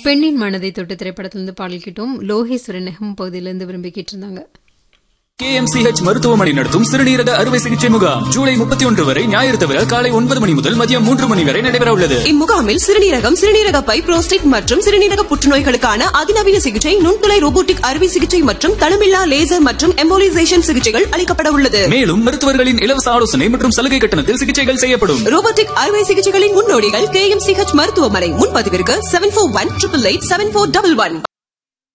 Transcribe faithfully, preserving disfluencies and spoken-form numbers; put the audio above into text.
பெண்ணின் மனதை தொட்டு திரைப்படத்திலிருந்து பாடல் கேட்டோம். லோகேஸ்வரன் நெகம் பகுதியிலிருந்து விரும்பி கேட்டிருந்தாங்க. கே எம் சி ஹெச் மருத்துவமனை நடத்தும் சிறுநீரக அறுவை சிகிச்சை முகாம் ஜூலை முப்பத்தி ஒன்று வரை ஞாயிறு தவிர காலை ஒன்பது மணி முதல் மதியம் மூன்று மணி வரை நடைபெற உள்ளது. இம்முகாமில் சிறுநீரகம், சிறுநீரக பை, புரோஸ்டேட் மற்றும் சிறுநீரக புற்றுநோய்களுக்கான அதிநவீன சிகிச்சை, நுண்துளை ரோபோட்டிக் அறுவை சிகிச்சை மற்றும் தளமில்லா லேசர் மற்றும் எம்போலிசேஷன் சிகிச்சைகள் அளிக்கப்பட உள்ளது. மேலும் மருத்துவர்களின் இலவச ஆலோசனை மற்றும் சலுகை கட்டணத்தில் சிகிச்சைகள் செய்யப்படும். ரோபோட்டிக் அறுவை சிகிச்சைகளின் முன்னோடிகள் கே எம் சி ஹெச் மருத்துவமனை. முன்பதிவிற்கு seven four one triple eight seven four double one.